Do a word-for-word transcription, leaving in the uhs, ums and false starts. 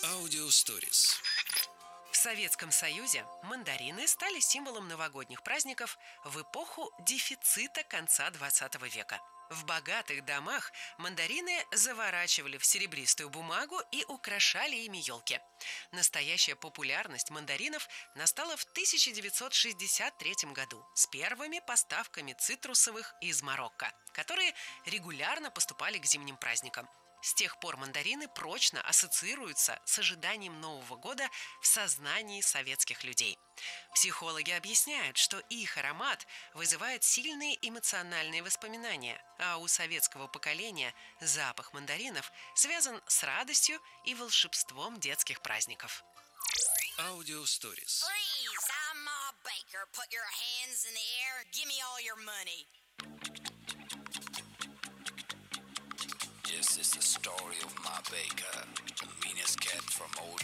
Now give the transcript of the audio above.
Аудиосторис. В Советском Союзе мандарины стали символом новогодних праздников в эпоху дефицита конца двадцатого века. В богатых домах мандарины заворачивали в серебристую бумагу и украшали ими елки. Настоящая популярность мандаринов настала в тысяча девятьсот шестьдесят третьем году с первыми поставками цитрусовых из Марокко, которые регулярно поступали к зимним праздникам. С тех пор мандарины прочно ассоциируются с ожиданием Нового года в сознании советских людей. Психологи объясняют, что их аромат вызывает сильные эмоциональные воспоминания, а у советского поколения запах мандаринов связан с радостью и волшебством детских праздников. Аудиосторис. Freeze! I'm Ma Baker. Put your hands in the air. Give me all your money. This is the story of Ma Baker, the meanest cat